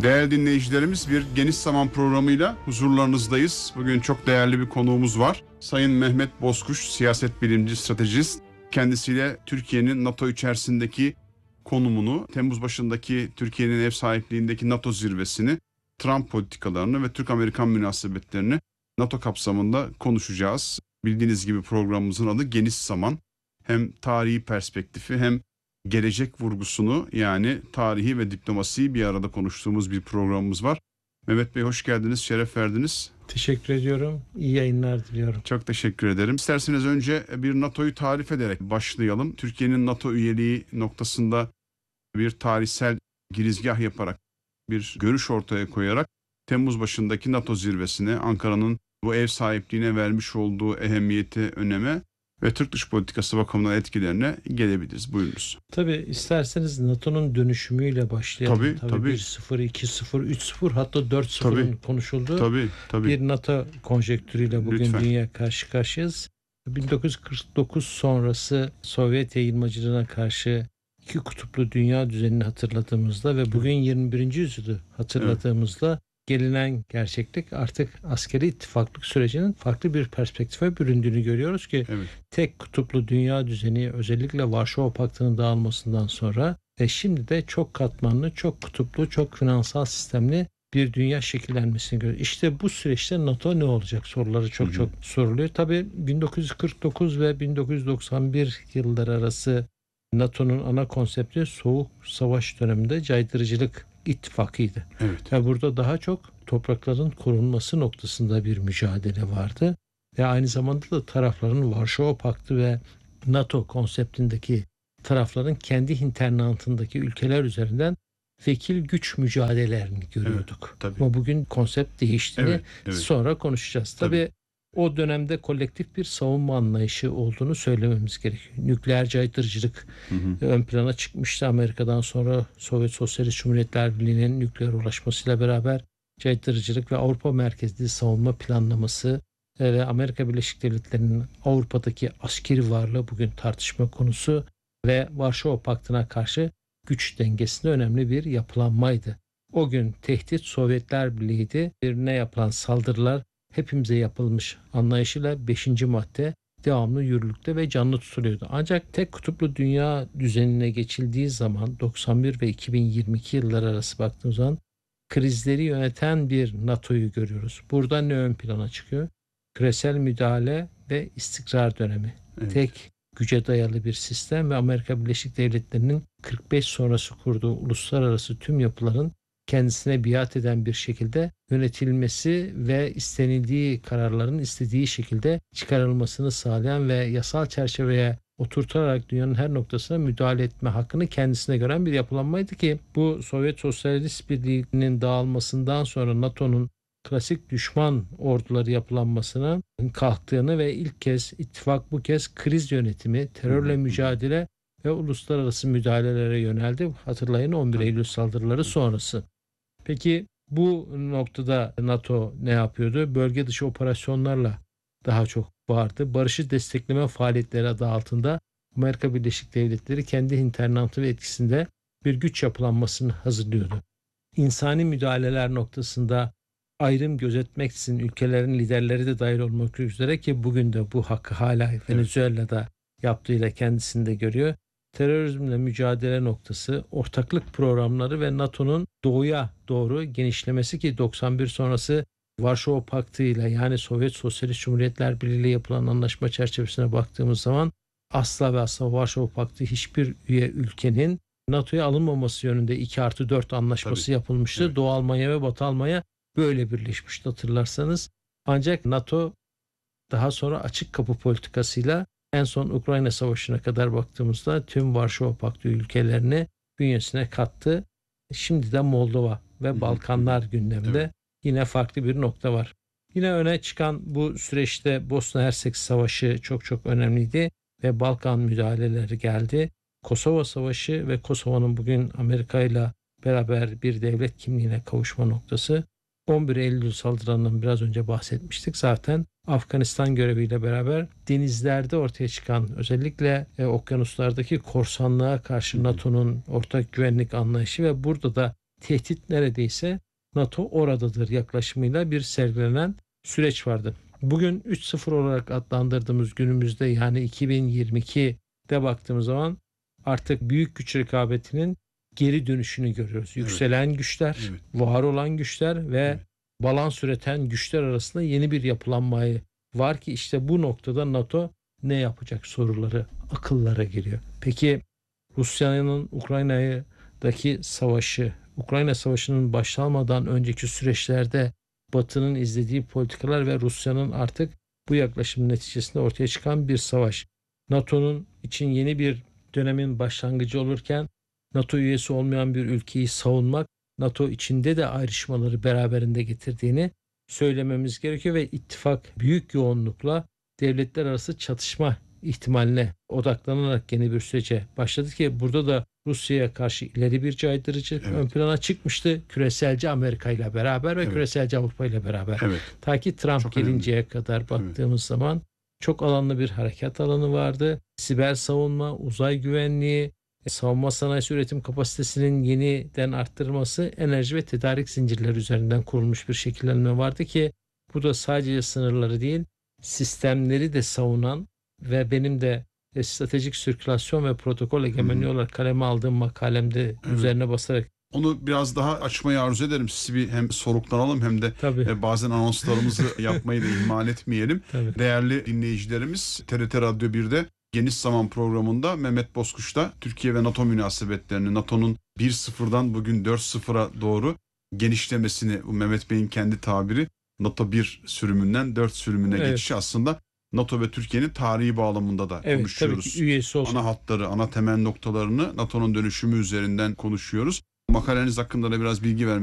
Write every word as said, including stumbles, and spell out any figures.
Değerli dinleyicilerimiz, bir Geniş Zaman programıyla huzurlarınızdayız. Bugün çok değerli bir konuğumuz var. Sayın Mehmet Bozkuş, siyaset bilimci, stratejist. Kendisiyle Türkiye'nin NATO içerisindeki konumunu, Temmuz başındaki Türkiye'nin ev sahipliğindeki NATO zirvesini, Trump politikalarını ve Türk-Amerikan münasebetlerini NATO kapsamında konuşacağız. Bildiğiniz gibi programımızın adı Geniş Zaman. Hem tarihi perspektifi hem gelecek vurgusunu, yani tarihi ve diplomasiyi bir arada konuştuğumuz bir programımız var. Mehmet Bey, hoş geldiniz, şeref verdiniz. Teşekkür ediyorum. İyi yayınlar diliyorum. Çok teşekkür ederim. İsterseniz önce bir NATO'yu tarif ederek başlayalım. Türkiye'nin NATO üyeliği noktasında bir tarihsel girizgah yaparak, bir görüş ortaya koyarak Temmuz başındaki NATO zirvesine, Ankara'nın bu ev sahipliğine vermiş olduğu ehemmiyeti, öneme ve Türk dış politikası bakımından etkilerine gelebiliriz. Buyurunuz. Tabii isterseniz NATO'nun dönüşümüyle başlayalım. Tabii, tabii. tabii. bir sıfır, iki sıfır, üç sıfır hatta dört sıfırın konuşulduğu tabii, tabii. bir NATO konjektürüyle bugün Lütfen. dünya karşı karşıyayız. bin dokuz yüz kırk dokuz sonrası Sovyet yayılmacılığına karşı iki kutuplu dünya düzenini hatırladığımızda ve bugün yirmi birinci yüzyılı hatırladığımızda evet. gelinen gerçeklik artık askeri ittifaklık sürecinin farklı bir perspektife büründüğünü görüyoruz ki evet. tek kutuplu dünya düzeni, özellikle Varşova Paktı'nın dağılmasından sonra ve şimdi de çok katmanlı, çok kutuplu, çok finansal sistemli bir dünya şekillenmesini görüyoruz. İşte bu süreçte NATO ne olacak soruları çok hı hı. çok soruluyor. Tabii bin dokuz yüz kırk dokuz ve bin dokuz yüz doksan bir yılları arası NATO'nun ana konsepti Soğuk Savaş döneminde caydırıcılık ittifakıydı. Evet. Ve burada daha çok toprakların korunması noktasında bir mücadele vardı. Ve aynı zamanda da tarafların Varşova Paktı ve NATO konseptindeki tarafların kendi internantındaki ülkeler üzerinden vekil güç mücadelelerini görüyorduk. Evet, ama bugün konsept değiştiğini evet, evet. sonra konuşacağız. Tabii, tabii o dönemde kolektif bir savunma anlayışı olduğunu söylememiz gerekiyor. Nükleer caydırıcılık hı hı. ön plana çıkmıştı. Amerika'dan sonra Sovyet Sosyalist Cumhuriyetler Birliği'nin nükleer ulaşmasıyla beraber caydırıcılık ve Avrupa merkezli savunma planlaması ve Amerika Birleşik Devletleri'nin Avrupa'daki askeri varlığı bugün tartışma konusu ve Varşova Paktı'na karşı güç dengesinde önemli bir yapılanmaydı. O gün tehdit Sovyetler Birliği'ydi. Birine yapılan saldırılar hepimize yapılmış anlayışıyla beşinci madde devamlı yürürlükte ve canlı tutuluyordu. Ancak tek kutuplu dünya düzenine geçildiği zaman doksan bir ve iki bin yirmi iki yılları arası baktığımız zaman krizleri yöneten bir NATO'yu görüyoruz. Burada ne ön plana çıkıyor? Küresel müdahale ve istikrar dönemi. Evet. Tek güce dayalı bir sistem ve Amerika Birleşik Devletleri'nin kırk beş sonrası kurduğu uluslararası tüm yapıların kendisine biat eden bir şekilde yönetilmesi ve istenildiği kararların istediği şekilde çıkarılmasını sağlayan ve yasal çerçeveye oturtarak dünyanın her noktasına müdahale etme hakkını kendisine gören bir yapılanmaydı ki bu Sovyet Sosyalist Birliği'nin dağılmasından sonra NATO'nun klasik düşman orduları yapılanmasına kalktığını ve ilk kez ittifak bu kez kriz yönetimi, terörle mücadele ve uluslararası müdahalelere yöneldi. Hatırlayın on bir Eylül saldırıları sonrası. Peki bu noktada NATO ne yapıyordu? Bölge dışı operasyonlarla daha çok vardı. Barışı destekleme faaliyetleri adı altında Amerika Birleşik Devletleri kendi internantı ve etkisinde bir güç yapılanmasını hazırlıyordu. İnsani müdahaleler noktasında ayrım gözetmeksizin ülkelerin liderleri de dahil olmak üzere ki bugün de bu hakkı hala Venezuela'da yaptığıyla kendisini de görüyor. Terörizmle mücadele noktası, ortaklık programları ve NATO'nun doğuya doğru genişlemesi ki doksan bir sonrası Varşova Paktı ile yani Sovyet Sosyalist Cumhuriyetler Birliği ile yapılan anlaşma çerçevesine baktığımız zaman asla ve asla Varşova Paktı hiçbir üye ülkenin NATO'ya alınmaması yönünde iki artı dört anlaşması Tabii. yapılmıştı. Evet. Doğu Almanya ve Batı Almanya böyle birleşmişti hatırlarsanız. Ancak NATO daha sonra açık kapı politikasıyla en son Ukrayna Savaşı'na kadar baktığımızda tüm Varşova Paktı ülkelerini bünyesine kattı. Şimdi de Moldova ve hı hı. Balkanlar gündemde. Evet. Yine farklı bir nokta var. Yine öne çıkan bu süreçte Bosna Hersek Savaşı çok çok önemliydi ve Balkan müdahaleleri geldi. Kosova Savaşı ve Kosova'nın bugün Amerika ile beraber bir devlet kimliğine kavuşma noktası. on bir Eylül saldırılarından biraz önce bahsetmiştik. Zaten Afganistan göreviyle beraber denizlerde ortaya çıkan özellikle e, okyanuslardaki korsanlığa karşı NATO'nun ortak güvenlik anlayışı ve burada da tehdit neredeyse NATO oradadır yaklaşımıyla bir sergilenen süreç vardı. Bugün üç sıfır olarak adlandırdığımız günümüzde, yani iki bin yirmi ikide baktığımız zaman artık büyük güç rekabetinin geri dönüşünü görüyoruz. Evet. Yükselen güçler, Evet. var olan güçler ve Evet. balans üreten güçler arasında yeni bir yapılanmayı var ki işte bu noktada NATO ne yapacak soruları akıllara geliyor. Peki Rusya'nın Ukrayna'daki savaşı, Ukrayna Savaşı'nın başlamadan önceki süreçlerde Batı'nın izlediği politikalar ve Rusya'nın artık bu yaklaşımın neticesinde ortaya çıkan bir savaş. NATO'nun için yeni bir dönemin başlangıcı olurken NATO üyesi olmayan bir ülkeyi savunmak, NATO içinde de ayrışmaları beraberinde getirdiğini söylememiz gerekiyor ve ittifak büyük yoğunlukla devletler arası çatışma ihtimaline odaklanarak yeni bir sürece başladı ki burada da Rusya'ya karşı ileri bir caydırıcılık Evet. ön plana çıkmıştı. Küreselci Amerika ile beraber ve Evet. küreselci Avrupa ile beraber. Evet. Ta ki Trump Çok gelinceye önemli. kadar baktığımız zaman çok alanlı bir harekat alanı vardı. Siber savunma, uzay güvenliği, savunma sanayisi üretim kapasitesinin yeniden arttırılması, enerji ve tedarik zincirleri üzerinden kurulmuş bir şekillenme vardı ki bu da sadece sınırları değil, sistemleri de savunan ve benim de stratejik sirkülasyon ve protokol egemenliği olarak kaleme aldığım makalemde Evet. üzerine basarak. Onu biraz daha açmayı arzu ederim. Sizi bir hem soluklanalım hem de Tabii. e, bazen anonslarımızı yapmayı da ihmal etmeyelim. Tabii. Değerli dinleyicilerimiz, T R T Radyo birde Geniş Zaman programında Mehmet Bozkuş'ta Türkiye ve NATO münasebetlerini, NATO'nun bir sıfırdan bugün dört sıfıra doğru genişlemesini, bu Mehmet Bey'in kendi tabiri, NATO bir sürümünden dört sürümüne Evet. geçişi aslında NATO ve Türkiye'nin tarihi bağlamında da Evet, tabii konuşuyoruz. ki üyesi olsun. Ana hatları, ana temel noktalarını NATO'nun dönüşümü üzerinden konuşuyoruz. Makaleniz hakkında da biraz bilgi vermenizi